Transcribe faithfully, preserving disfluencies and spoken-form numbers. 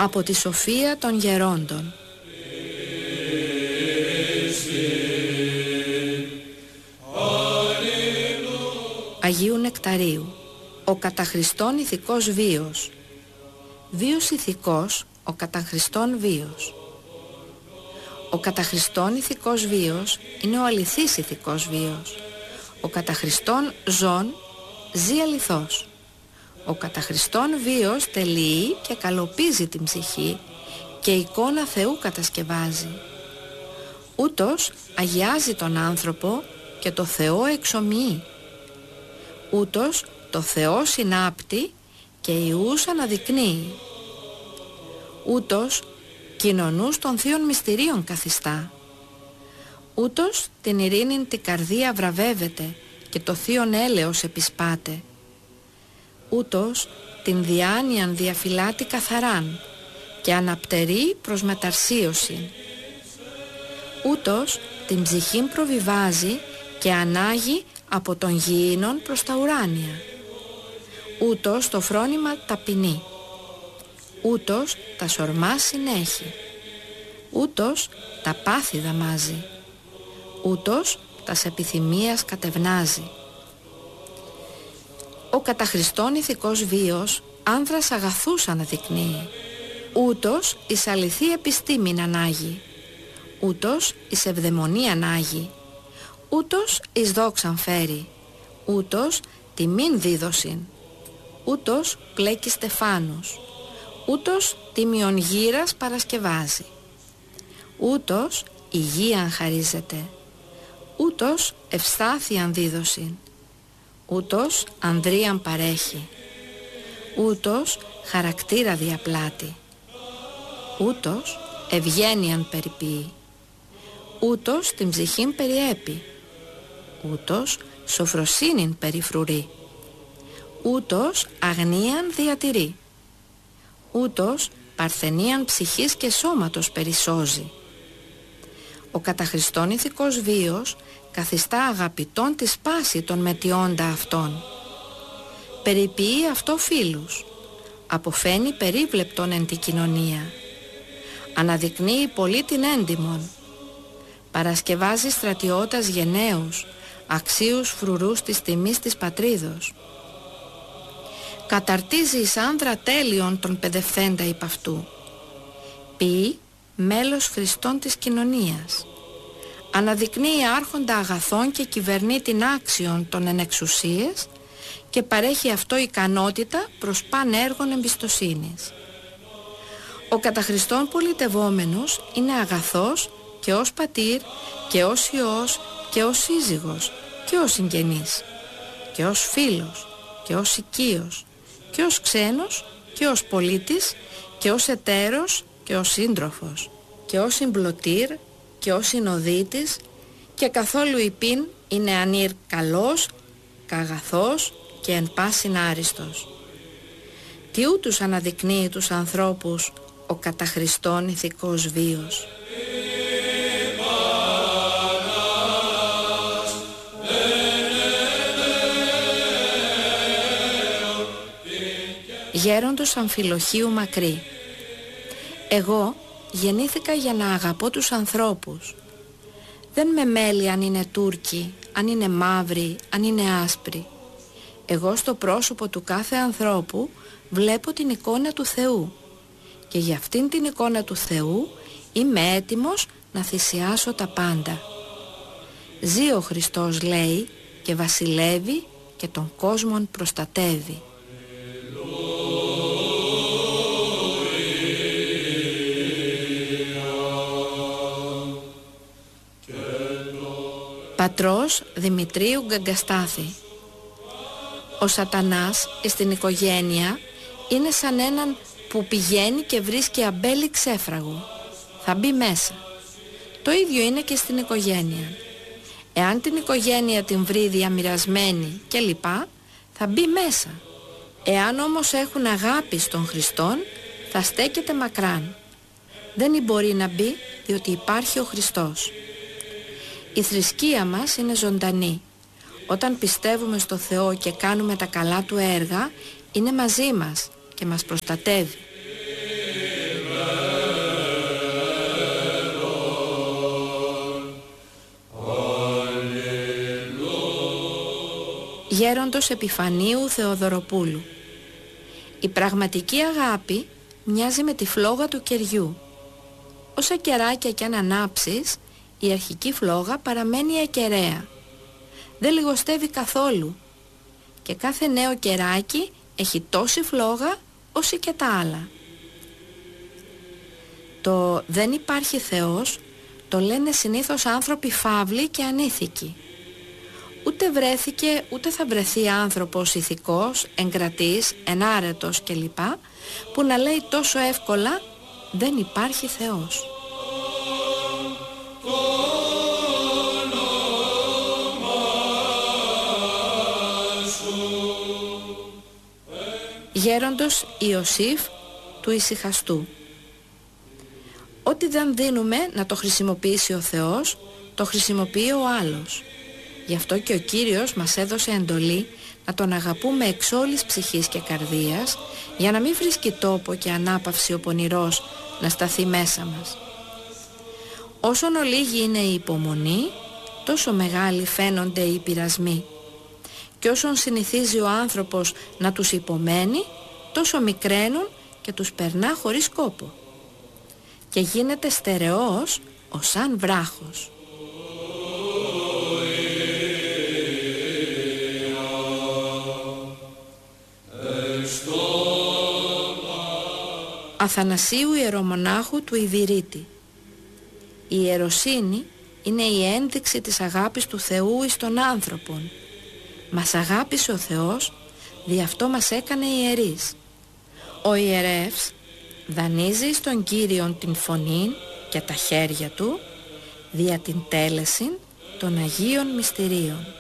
Από τη σοφία των γερόντων. Αγίου Νεκταρίου. Ο καταχριστόν ηθικός βίος. Βίος ηθικός, ο καταχριστόν βίος. Ο καταχριστόν ηθικός βίος είναι ο αληθής ηθικός βίος. Ο καταχριστόν ζών ζει αληθώς. Ο καταχριστόν βίος τελειεί και καλοπίζει την ψυχή και εικόνα Θεού κατασκευάζει. Ούτως αγιάζει τον άνθρωπο και το Θεό εξομοιεί. Ούτως το Θεό συνάπτει και ιούς αναδεικνύει. Ούτως κοινωνούς των θείων μυστηρίων καθιστά. Ούτως την ειρήνην την καρδία βραβεύεται και το θείον έλεος επισπάται. Ούτως την διάνοιαν διαφυλάτει καθαράν και αναπτερεί προς μεταρσίωση. Ούτως την ψυχήν προβιβάζει και ανάγει από των γήινων προς τα ουράνια. Ούτως το φρόνημα ταπεινεί. Ούτως τα σορμά συνέχει. Ούτως τα πάθη δαμάζει. Ούτως τας επιθυμίας κατευνάζει. Ο καταχριστόν ηθικός βίος άνδρας αγαθούς αναδεικνύει. Ούτως εις αληθή επιστήμην ανάγει. Ούτως εις ευδαιμονή ανάγει. Ούτως εις δόξαν φέρει. Ούτως τιμήν δίδωσιν. Ούτως πλέκει στεφάνους. Ούτως τιμιον γύρας παρασκευάζει. Ούτως υγείαν χαρίζεται. Ούτως ευστάθειαν δίδωσιν. Ούτως ανδρίαν παρέχει. Ούτως χαρακτήρα διαπλάττει. Ούτως ευγένειαν περιποιεί. Ούτως την ψυχήν περιέπει. Ούτως σοφροσύνην περιφρουρεί. Ούτως αγνίαν διατηρεί. Ούτως παρθενίαν ψυχής και σώματος περισσώζει. Ο καταχριστόν ηθικός βίος καθιστά αγαπητόν τη σπάση των μετιώντα αυτών. Περιποιεί αυτό φίλους. Αποφαίνει περίβλεπτον εν τη κοινωνία. Αναδεικνύει πολύ την έντιμον. Παρασκευάζει στρατιώτας γενναίους, αξίους φρουρούς της τιμής της πατρίδος. Καταρτίζει εις άνδρα τέλειον τον παιδευθέντα υπ' αυτού. Ποιεί μέλος Χριστών της κοινωνίας. Αναδεικνύει άρχοντα αγαθών και κυβερνεί την άξιον των ενεξουσίες και παρέχει αυτό ικανότητα προς παν έργων εμπιστοσύνης. Ο καταχριστόν πολιτευόμενος είναι αγαθός και ως πατήρ και ως υιός και ως σύζυγος και ως συγγενής και ως φίλος και ως οικείος και ως ξένος και ως πολίτης και ως εταίρος και ως σύντροφος και ως συμπλωτήρ και ως συνοδίτης και καθόλου υπήν είναι ανήρ καλός, καγαθός και εν πάσιν άριστος. Τι ούτους αναδεικνύει τους ανθρώπους ο καταχριστόν ηθικός βίος. Γέροντος Αμφιλοχίου Μακρύ. Εγώ γεννήθηκα για να αγαπώ τους ανθρώπους. Δεν με μέλει αν είναι Τούρκοι, αν είναι μαύροι, αν είναι άσπροι. Εγώ στο πρόσωπο του κάθε ανθρώπου βλέπω την εικόνα του Θεού και για αυτήν την εικόνα του Θεού είμαι έτοιμος να θυσιάσω τα πάντα. Ζει ο Χριστός, λέει, και βασιλεύει και τον κόσμον προστατεύει. Πατρός Δημητρίου Γκαγκαστάθη. Ο σατανάς στην οικογένεια είναι σαν έναν που πηγαίνει και βρίσκει αμπέλι ξέφραγο. Θα μπει μέσα. Το ίδιο είναι και στην οικογένεια. Εάν την οικογένεια την βρει διαμοιρασμένη και λοιπά, θα μπει μέσα. Εάν όμως έχουν αγάπη στον Χριστόν, θα στέκεται μακράν. Δεν μπορεί να μπει διότι υπάρχει ο Χριστός. Η θρησκεία μας είναι ζωντανή. Όταν πιστεύουμε στο Θεό και κάνουμε τα καλά Του έργα, είναι μαζί μας και μας προστατεύει. γέροντος Επιφανίου Θεοδωροπούλου. Η πραγματική αγάπη μοιάζει με τη φλόγα του κεριού. Όσα κεράκια κι αν ανάψεις, η αρχική φλόγα παραμένει ακεραία. Δεν λιγοστεύει καθόλου και κάθε νέο κεράκι έχει τόση φλόγα όση και τα άλλα. Το «δεν υπάρχει Θεός» το λένε συνήθως άνθρωποι φαύλοι και ανήθικοι. Ούτε βρέθηκε ούτε θα βρεθεί άνθρωπος ηθικός, εγκρατής, ενάρετος κλπ. Που να λέει τόσο εύκολα «δεν υπάρχει Θεός». Γέροντος Ιωσήφ του Ησυχαστού. Ό,τι δεν δίνουμε να το χρησιμοποιήσει ο Θεός, το χρησιμοποιεί ο άλλος. Γι' αυτό και ο Κύριος μας έδωσε εντολή να τον αγαπούμε εξ όλης ψυχής και καρδίας, για να μην βρίσκει τόπο και ανάπαυση ο πονηρός να σταθεί μέσα μας. Όσον ολίγη είναι η υπομονή, τόσο μεγάλοι φαίνονται οι πειρασμοί. Και όσον συνηθίζει ο άνθρωπος να τους υπομένει, τόσο μικραίνουν και τους περνά χωρίς κόπο. Και γίνεται στερεός ως σαν βράχος. Αθανασίου Ιερομονάχου του Ιδηρήτη. Η ιεροσύνη είναι η ένδειξη της αγάπης του Θεού εις τον άνθρωπον. Μας αγάπησε ο Θεός, δι' αυτό μας έκανε ιερείς. Ο ιερεύς δανείζει στον Κύριον την φωνή και τα χέρια του, δια την τέλεση των Αγίων Μυστηρίων.